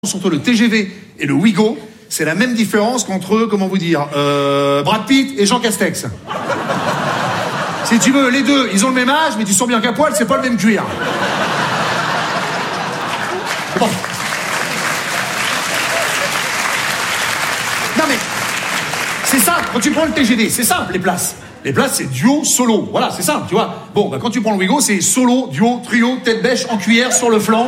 Entre le TGV et le Ouigo, c'est la même différence qu'entre, comment vous dire, Brad Pitt et Jean Castex. Si tu veux, les deux, ils ont le même âge, mais tu sens bien qu'à poil, c'est pas le même cuir. Bon. Non mais, c'est ça, quand tu prends le TGV, c'est simple, les places. Les places, c'est duo, solo. Voilà, c'est simple, tu vois. Bon, bah, quand tu prends le Ouigo, c'est solo, duo, trio, tête bêche, en cuillère, sur le flanc.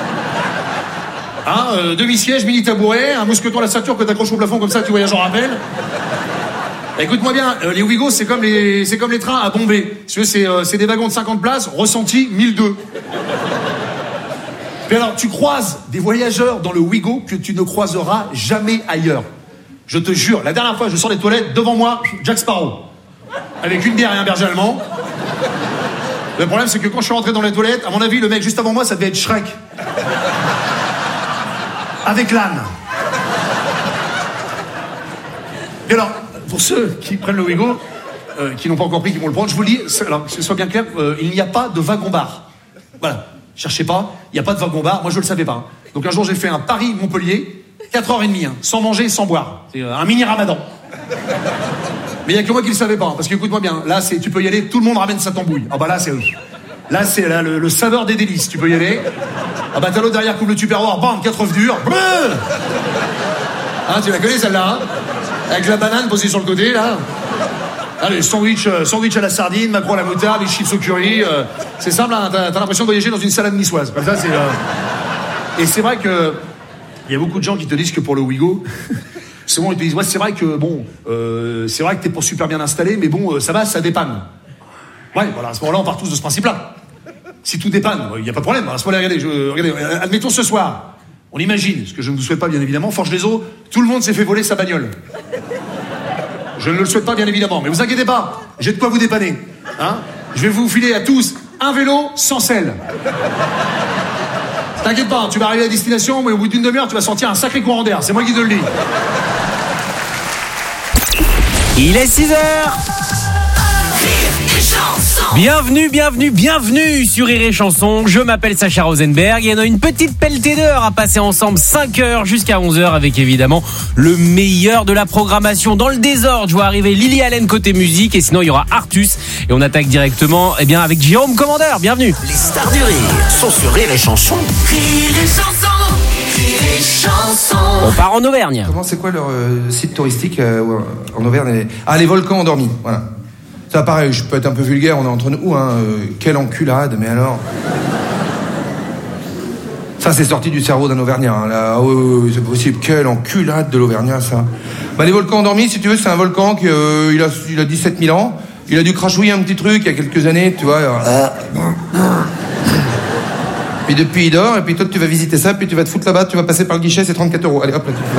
Demi-siège, mini-tabouret, un mousqueton à la ceinture que t'accroches au plafond comme ça, tu voyages en rappel. Écoute-moi bien, les Ouigo, c'est comme les trains à Bombay. Si tu veux, c'est des wagons de 50 places, ressenti 1002. Puis alors, tu croises des voyageurs dans le Ouigo que tu ne croiseras jamais ailleurs. Je te jure, la dernière fois, je sors des toilettes, devant moi, Jack Sparrow. Avec une bière et un berger allemand. Le problème, c'est que quand je suis rentré dans les toilettes, à mon avis, le mec juste avant moi, ça devait être Shrek. Avec l'âne. Et alors, pour ceux qui prennent le Ouigo, qui n'ont pas encore pris, qui vont le prendre, je vous le dis, alors que ce soit bien clair, il n'y a pas de wagon-bar. Voilà, cherchez pas, il n'y a pas de wagon-bar, moi je le savais pas. Donc un jour j'ai fait un Paris-Montpellier, 4h30, sans manger, sans boire. C'est un mini-ramadan. Mais il n'y a que moi qui le savais pas, parce que écoute-moi bien, là tu peux y aller, tout le monde ramène sa tambouille. Ah bah là c'est le saveur des délices, tu peux y aller. Ah bah t'as l'autre derrière coupe le tupperware, bam, 4 œufs durs. Hein, tu la connais celle-là, hein, avec la banane posée sur le côté là. Allez, sandwich à la sardine, maquereau à la moutarde, les chips au curry. C'est simple, hein, t'as l'impression de voyager dans une salade niçoise. Comme ça, c'est. Et c'est vrai que il y a beaucoup de gens qui te disent que pour le Ouigo, souvent ils te disent ouais c'est vrai que bon, c'est vrai que t'es pas super bien installé, mais bon ça va, ça dépanne. Ouais, voilà, à ce moment-là on part tous de ce principe-là. Si tout dépanne, il n'y a pas de problème. À ce moment-là, regardez, admettons ce soir, on imagine, ce que je ne vous souhaite pas bien évidemment, Forges-les-Eaux, tout le monde s'est fait voler sa bagnole. Je ne le souhaite pas bien évidemment, mais vous inquiétez pas, j'ai de quoi vous dépanner. Hein, je vais vous filer à tous un vélo sans selle. T'inquiète pas, tu vas arriver à destination, mais au bout d'une demi-heure, tu vas sentir un sacré courant d'air. C'est moi qui te le dis. Il est 6h. Bienvenue sur Rire et Chanson. Je m'appelle Sacha Rosenberg et on a une petite pelletée d'heures à passer ensemble, 5h jusqu'à 11h avec évidemment le meilleur de la programmation. Dans le désordre, je vois arriver Lily Allen côté musique et sinon il y aura Artus et on attaque directement avec Jérôme Commandeur. Bienvenue. Les stars du rire sont sur Rire et Chanson. Rire et Chanson, Rire et Chanson. On part en Auvergne. Comment c'est quoi leur site touristique en Auvergne? Les volcans endormis, voilà. Ça, pareil, je peux être un peu vulgaire, on est entre nous, hein. Quelle enculade, mais alors. Ça, c'est sorti du cerveau d'un Auvergnat, hein, là. Oui, c'est possible. Quelle enculade de l'Auvergnat, ça. Les volcans endormis, si tu veux, c'est un volcan qui il a 17 000 ans. Il a dû crachouiller un petit truc il y a quelques années, tu vois. Puis depuis, il dort, et puis toi, tu vas visiter ça, puis tu vas te foutre là-bas, tu vas passer par le guichet, c'est 34 €. Allez, hop, là, tu te fous là.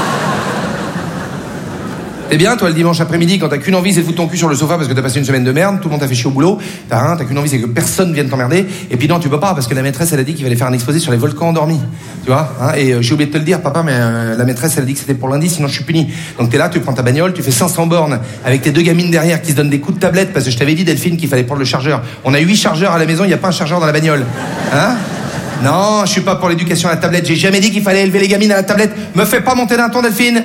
T'es bien, toi, le dimanche après-midi, quand t'as qu'une envie, c'est de foutre ton cul sur le sofa parce que t'as passé une semaine de merde, tout le monde t'a fait chier au boulot, t'as qu'une envie, c'est que personne vienne t'emmerder, et puis non, tu peux pas, parce que la maîtresse, elle a dit qu'il fallait faire un exposé sur les volcans endormis, tu vois, hein, et j'ai oublié de te le dire, papa, mais la maîtresse, elle a dit que c'était pour lundi, sinon je suis puni. Donc t'es là, tu prends ta bagnole, tu fais 500 bornes avec tes deux gamines derrière qui se donnent des coups de tablette, parce que je t'avais dit, Delphine, qu'il fallait prendre le chargeur. On a 8 chargeurs à la maison, il y a pas un chargeur dans la bagnole. Hein? Non, je suis pas pour l'éducation à la tablette, j'ai jamais dit qu'il fallait élever les gamines à la tablette. Me fais pas monter d'un ton, Delphine.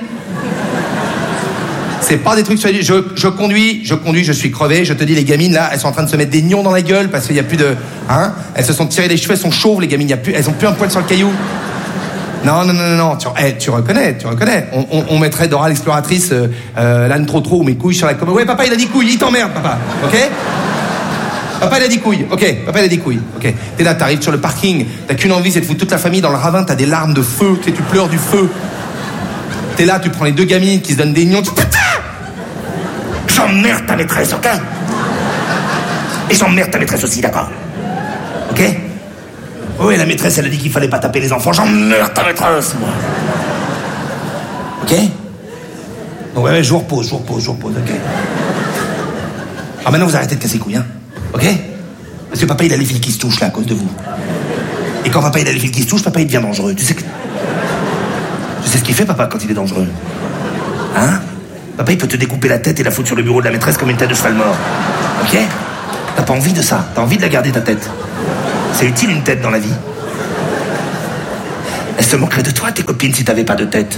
C'est pas des trucs sur les... Je conduis, je suis crevé, je te dis, les gamines, là, elles sont en train de se mettre des nions dans la gueule parce qu'il y a plus de... Hein? Elles se sont tirées les cheveux, elles sont chauves, les gamines, elles ont plus un poil sur le caillou. Non, tu reconnais. On mettrait Dora l'exploratrice, l'âne trop ou mes couilles sur la commode. Ouais, papa, il a dit couilles, il t'emmerde, papa, ok? Papa, il a dit couilles, ok. T'es là, t'arrives sur le parking, t'as qu'une envie, c'est de foutre toute la famille dans le ravin, t'as des larmes de feu, tu pleures du feu. T'es là, tu prends les deux gamines qui se donnent des nions, tu... Putain! J'emmerde ta maîtresse, ok? Et j'emmerde ta maîtresse aussi, d'accord? Ok? Oui, la maîtresse, elle a dit qu'il fallait pas taper les enfants, j'emmerde ta maîtresse, moi. Ok? Donc ouais, je vous repose, ok? Maintenant, vous arrêtez de casser les couilles, hein? Ok? Parce que papa, il a les fils qui se touchent, là, à cause de vous. Et quand papa, il a les fils qui se touchent, papa, il devient dangereux. Tu sais ce qu'il fait, papa, quand il est dangereux? Hein? Papa, il peut te découper la tête et la foutre sur le bureau de la maîtresse comme une tête de cheval mort. Ok? T'as pas envie de ça. T'as envie de la garder, ta tête. C'est utile, une tête, dans la vie. Elles se moqueraient de toi, tes copines, si t'avais pas de tête.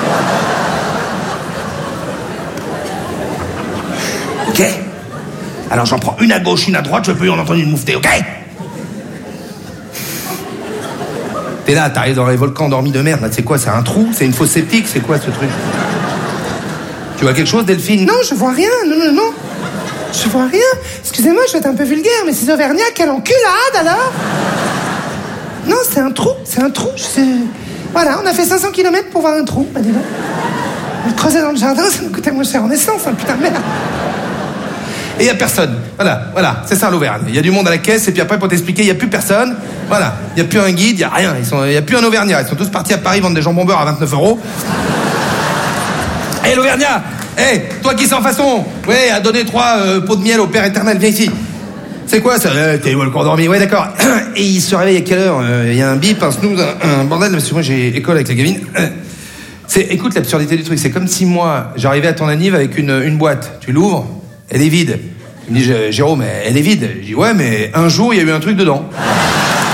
Ok? Alors j'en prends une à gauche, une à droite, je peux y en entendre une moufter, ok? T'es là, t'arrives dans les volcans endormis de merde, là, c'est quoi, c'est un trou? C'est une fosse septique? C'est quoi ce truc? Tu vois quelque chose, Delphine? Non, je vois rien, non. Je vois rien. Excusez-moi, je vais être un peu vulgaire, mais ces Auvergnats, quelle enculade, alors? Non, c'est un trou. Voilà, on a fait 500 km pour voir un trou, bah dis donc. On creusait dans le jardin, ça nous coûtait moins cher en essence, hein, putain de merde. Et il n'y a personne. Voilà, c'est ça l'Auvergne. Il y a du monde à la caisse, et puis après, pour t'expliquer, il n'y a plus personne. Voilà, il n'y a plus un guide, il n'y a rien. Il n'y a plus un Auvergnat. Ils sont tous partis à Paris vendre des jambons beurre à 29 €. Hé, l'Auvergnat! Hé, toi qui sens façon! Ouais, à donner 3 pots de miel au Père éternel, viens ici. C'est quoi ça? T'es où le cours dormi? Ouais, d'accord. Et il se réveille à quelle heure? Il y a un bip, un snooze, un bordel, parce que moi j'ai école avec la gamine. Écoute l'absurdité du truc, c'est comme si moi, j'arrivais à ton anniv avec une boîte. Tu l'ouvres, elle est vide. Tu me dis, Jérôme, elle est vide. Je dis, ouais, mais un jour, il y a eu un truc dedans.